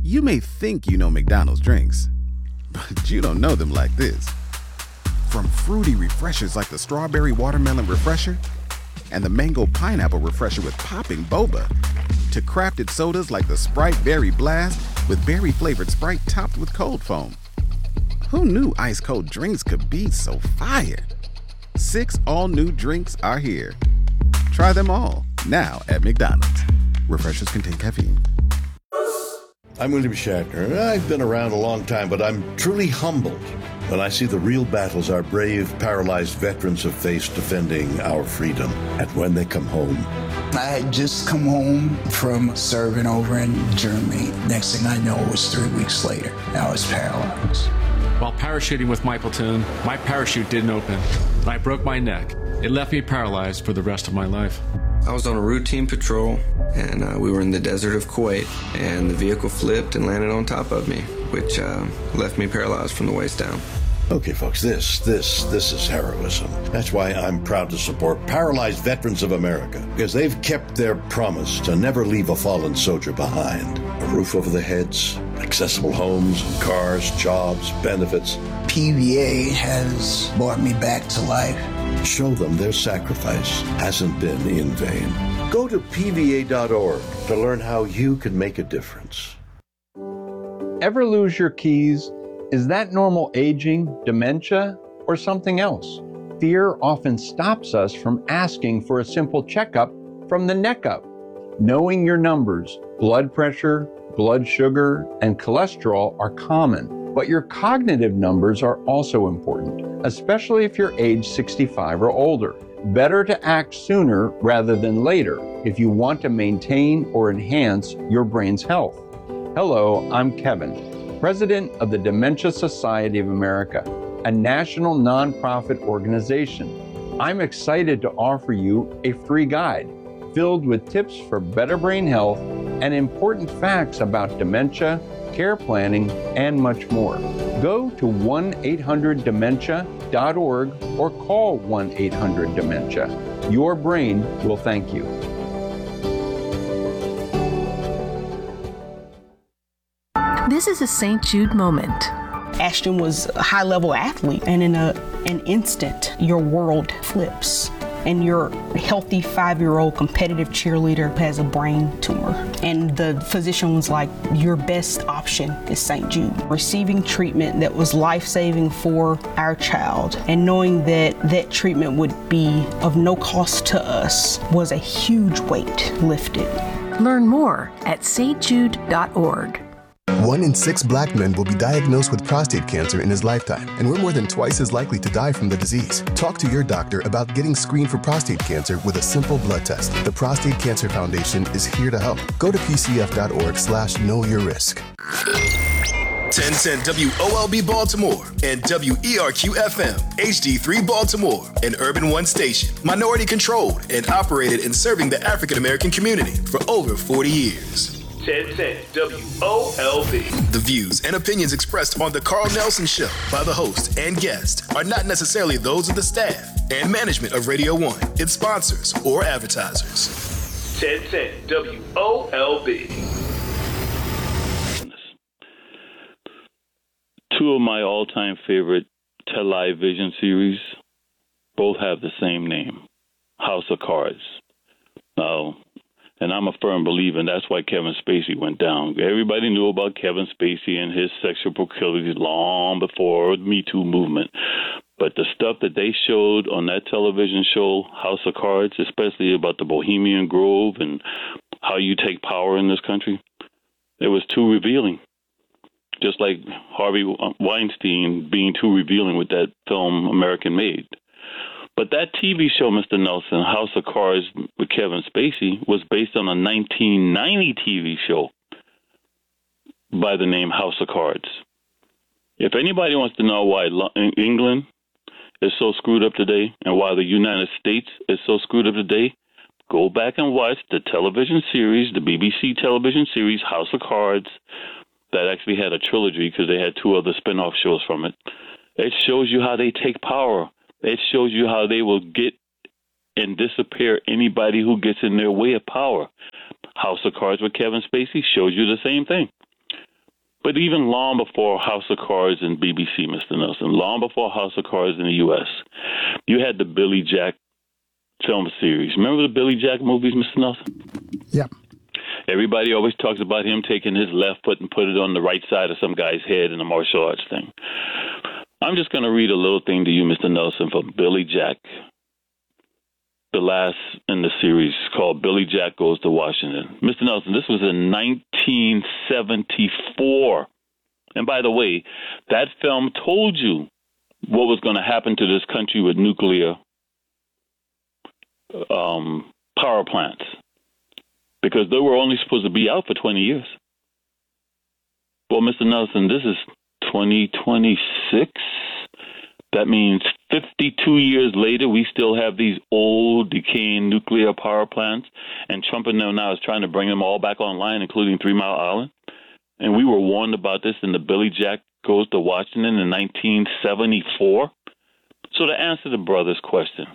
You may think you know McDonald's drinks, but you don't know them like this. From fruity refreshers like the Strawberry Watermelon Refresher and the Mango Pineapple Refresher with popping boba, to crafted sodas like the Sprite Berry Blast with berry-flavored Sprite topped with cold foam. Who knew ice-cold drinks could be so fire? 6 all-new drinks are here. Try them all, now at McDonald's. Refreshers contain caffeine. I'm William Shatner. I've been around a long time, but I'm truly humbled when I see the real battles our brave, paralyzed veterans have faced defending our freedom. And when they come home. I had just come home from serving over in Germany. Next thing I know, it was 3 weeks later. I was paralyzed. While parachuting with my platoon, my parachute didn't open, and I broke my neck. It left me paralyzed for the rest of my life. I was on a routine patrol, and we were in the desert of Kuwait, and the vehicle flipped and landed on top of me, which left me paralyzed from the waist down. Okay, folks, this is heroism. That's why I'm proud to support Paralyzed Veterans of America, because they've kept their promise to never leave a fallen soldier behind. A roof over their heads, accessible homes, cars, jobs, benefits. PVA has brought me back to life. Show them their sacrifice hasn't been in vain. Go to PVA.org to learn how you can make a difference. Ever lose your keys? Is that normal aging, dementia, or something else? Fear often stops us from asking for a simple checkup from the neck up. Knowing your numbers, blood pressure, blood sugar, and cholesterol are common, but your cognitive numbers are also important, especially if you're age 65 or older. Better to act sooner rather than later if you want to maintain or enhance your brain's health. Hello, I'm Kevin, President of the Dementia Society of America, a national nonprofit organization. I'm excited to offer you a free guide filled with tips for better brain health and important facts about dementia, care planning, and much more. Go to 1-800-DEMENTIA.org or call 1-800-DEMENTIA. Your brain will thank you. This is a St. Jude moment. Ashton was a high-level athlete, and in an instant, your world flips. And your healthy 5-year-old competitive cheerleader has a brain tumor. And the physician was like, your best option is St. Jude. Receiving treatment that was life-saving for our child and knowing that that treatment would be of no cost to us was a huge weight lifted. Learn more at stjude.org. 1 in 6 Black men will be diagnosed with prostate cancer in his lifetime, and we're more than twice as likely to die from the disease. Talk to your doctor about getting screened for prostate cancer with a simple blood test. The Prostate Cancer Foundation is here to help. Go to pcf.org/knowyourrisk. 1010 WOLB Baltimore and WERQ-FM, HD3 Baltimore, an Urban One station, minority controlled and operated in serving the African American community for over 40 years. 1010 WOLB. The views and opinions expressed on The Carl Nelson Show by the host and guest are not necessarily those of the staff and management of Radio 1, its sponsors, or advertisers. 1010 WOLB. Two of my all-time favorite television series both have the same name, House of Cards. Now, and I'm a firm believer, and that's why Kevin Spacey went down. Everybody knew about Kevin Spacey and his sexual proclivities long before the Me Too movement. But the stuff that they showed on that television show, House of Cards, especially about the Bohemian Grove and how you take power in this country, it was too revealing. Just like Harvey Weinstein being too revealing with that film American Made. But that TV show, Mr. Nelson, House of Cards with Kevin Spacey, was based on a 1990 TV show by the name House of Cards. If anybody wants to know why England is so screwed up today and why the United States is so screwed up today, go back and watch the television series, the BBC television series, House of Cards, that actually had a trilogy because they had 2 other spin-off shows from it. It shows you how they take power. It shows you how they will get and disappear anybody who gets in their way of power. House of Cards with Kevin Spacey shows you the same thing. But even long before House of Cards and BBC, Mr. Nelson, long before House of Cards in the U.S., you had the Billy Jack film series. Remember the Billy Jack movies, Mr. Nelson? Yep. Everybody always talks about him taking his left foot and put it on the right side of some guy's head in a martial arts thing. I'm just going to read a little thing to you, Mr. Nelson, from Billy Jack, the last in the series called Billy Jack Goes to Washington. Mr. Nelson, this was in 1974. And by the way, that film told you what was going to happen to this country with nuclear power plants, because they were only supposed to be out for 20 years. Well, Mr. Nelson, this is 2026. That means 52 years later, we still have these old, decaying nuclear power plants, and Trump and them now is trying to bring them all back online, including 3 Mile Island. And we were warned about this in the Billy Jack Goes to Washington in 1974. So to answer the brother's question,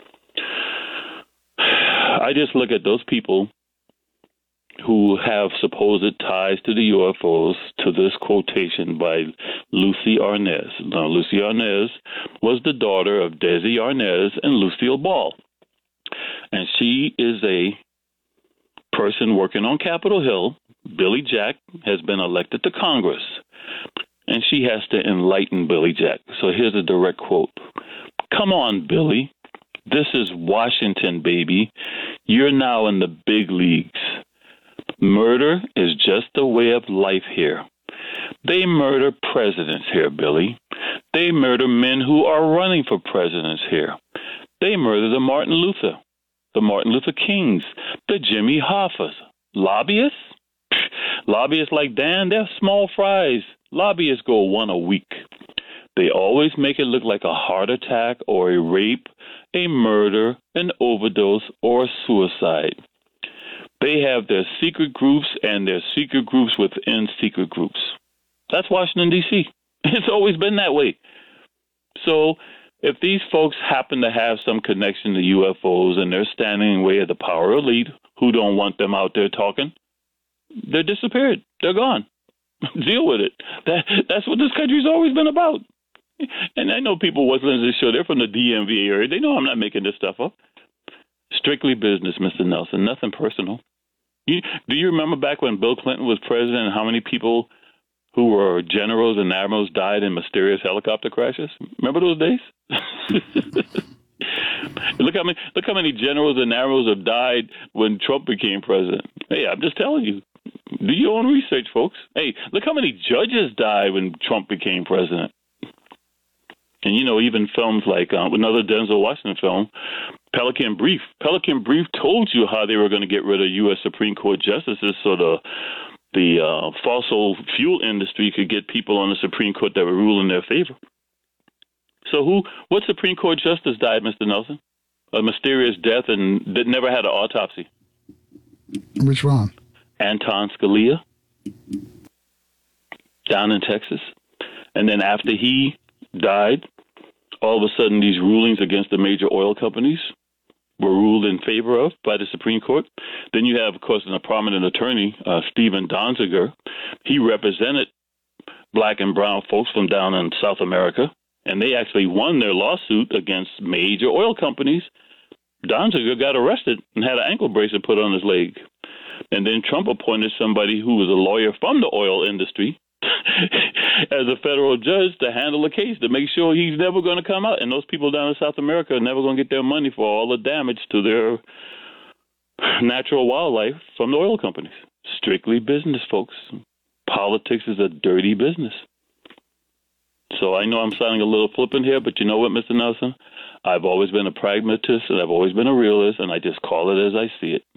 I just look at those people who have supposed ties to the UFOs to this quotation by Lucy Arnaz. Now, Lucy Arnaz was the daughter of Desi Arnaz and Lucille Ball. And she is a person working on Capitol Hill. Billy Jack has been elected to Congress, and she has to enlighten Billy Jack. So here's a direct quote. "Come on, Billy. This is Washington, baby. You're now in the big leagues. Murder is just a way of life here. They murder presidents here, Billy. They murder men who are running for presidents here. They murder the Martin Luther Kings, the Jimmy Hoffas. Lobbyists? Lobbyists like Dan, they're small fries. Lobbyists go one a week. They always make it look like a heart attack or a rape, a murder, an overdose, or a suicide. They have their secret groups and their secret groups within secret groups." That's Washington, D.C. It's always been that way. So if these folks happen to have some connection to UFOs and they're standing in the way of the power elite who don't want them out there talking, they're disappeared. They're gone. Deal with it. That's what this country's always been about. And I know people listening to this show, they're from the DMV area. They know I'm not making this stuff up. Strictly business, Mr. Nelson, nothing personal. Do you remember back when Bill Clinton was president and how many people who were generals and admirals died in mysterious helicopter crashes? Remember those days? Look how many generals and admirals have died when Trump became president. Hey, I'm just telling you. Do your own research, folks. Hey, look how many judges died when Trump became president. And, even films like another Denzel Washington film, Pelican Brief. Pelican Brief told you how they were going to get rid of U.S. Supreme Court justices so the fossil fuel industry could get people on the Supreme Court that would rule in their favor. So what Supreme Court justice died, Mr. Nelson? A mysterious death and that never had an autopsy. Which one? Anton Scalia, down in Texas. And then after he died, all of a sudden these rulings against the major oil companies were ruled in favor of by the Supreme Court. Then you have, of course, a prominent attorney, Stephen Donziger. He represented black and brown folks from down in South America, and they actually won their lawsuit against major oil companies. Donziger got arrested and had an ankle bracelet put on his leg. And then Trump appointed somebody who was a lawyer from the oil industry as a federal judge to handle the case to make sure he's never going to come out. And those people down in South America are never going to get their money for all the damage to their natural wildlife from the oil companies. Strictly business, folks. Politics is a dirty business. So I know I'm sounding a little flippant here, but you know what, Mr. Nelson? I've always been a pragmatist and I've always been a realist, and I just call it as I see it.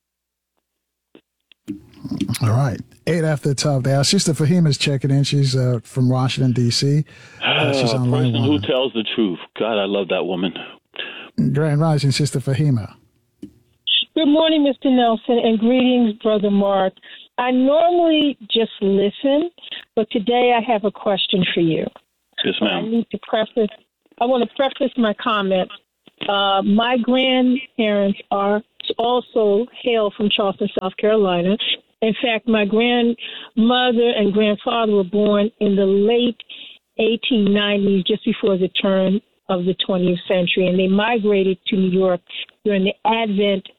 All right. 8 after the top there. Sister Fahima's checking in. She's from Washington, D.C. She's on line 1. Who tells the truth. God, I love that woman. Grand Rising, Sister Fahima. Good morning, Mr. Nelson, and greetings, Brother Mark. I normally just listen, but today I have a question for you. Yes, ma'am. I want to preface my comments. My grandparents also hail from Charleston, South Carolina, In fact, my grandmother and grandfather were born in the late 1890s, just before the turn of the 20th century, and they migrated to New York during the advent